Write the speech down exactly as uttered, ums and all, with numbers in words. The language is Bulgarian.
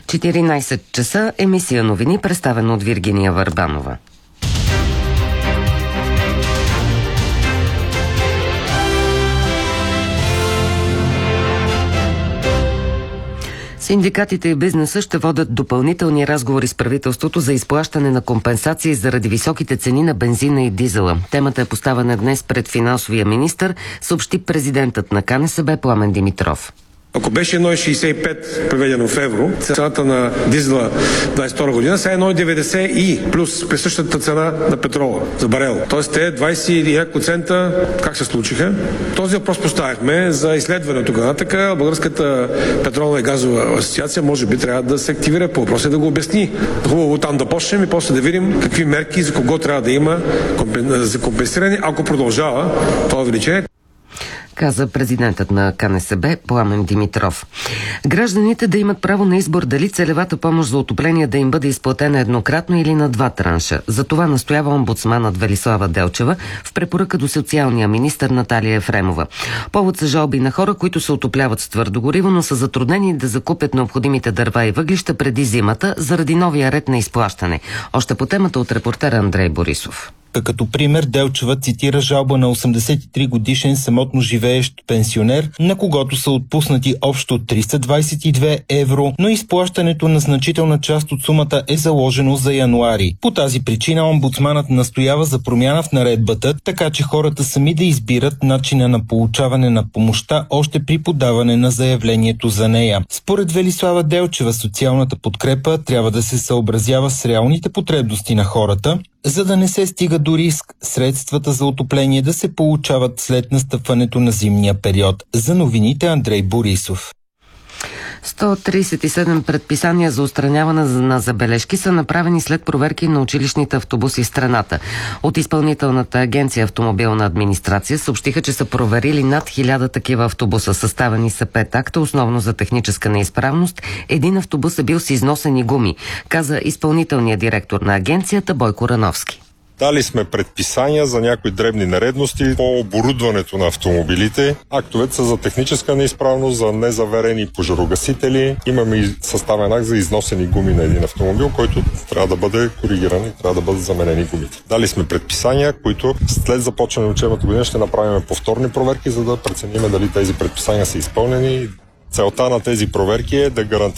четиринайсет часа, емисия новини, представена от Виргиния Върбанова. Синдикатите и бизнеса ще водят допълнителни разговори с правителството за изплащане на компенсации заради високите цени на бензина и дизела. Темата е поставена днес пред финансовия министър, съобщи президентът на КНСБ Пламен Димитров. Ако беше едно цяло шейсет и пет преведено в евро, цената на дизела двайсет и втора година, сега е едно цяло деветдесет и плюс присъщата цена на петрола за барел. Тоест те двайсет и няколко цента как се случиха? Този въпрос поставихме за изследване тогава. Така Българската петролна и газова асоциация може би трябва да се активира по въпроса и да го обясни. Хубаво там да почнем и после да видим какви мерки за кого трябва да има за компенсиране, ако продължава това увеличение, каза президентът на КНСБ Пламен Димитров. Гражданите да имат право на избор дали целевата помощ за отопление да им бъде изплатена еднократно или на два транша. За това настоява омбудсманът Велислава Делчева в препоръка до социалния министър Наталия Ефремова. Повод са жалби на хора, които се отопляват с твърдо гориво, но са затруднени да закупят необходимите дърва и въглища преди зимата заради новия ред на изплащане. Още по темата от репортера Андрей Борисов. Като пример Делчева цитира жалба на осемдесет и три годишен самотно живеещ пенсионер, на когото са отпуснати общо триста двайсет и две евро, но изплащането на значителна част от сумата е заложено за януари. По тази причина омбудсманът настоява за промяна в наредбата, така че хората сами да избират начина на получаване на помощта още при подаване на заявлението за нея. Според Велислава Делчева, социалната подкрепа трябва да се съобразява с реалните потребности на хората, за да не се стига до риск средствата за отопление да се получават след настъпването на зимния период. За новините Андрей Борисов. сто трийсет и седем предписания за отстраняване на забележки са направени след проверки на училищните автобуси в страната. От Изпълнителната агенция Автомобилна администрация съобщиха, че са проверили над хиляда такива автобуса. Съставени са пет акта, основно за техническа неизправност. Един автобус е бил с износени гуми, каза изпълнителният директор на агенцията Бойко Рановски. Дали сме предписания за някои дребни нередности по оборудването на автомобилите. Актовете са за техническа неизправност, за незаверени пожарогасители. Имаме и съставен акт за износени гуми на един автомобил, който трябва да бъде коригиран и трябва да бъдат заменени гумите. Дали сме предписания, които след започване на учебната година ще направим повторни проверки, за да преценим дали тези предписания са изпълнени. Целта на тези проверки е да гарантираме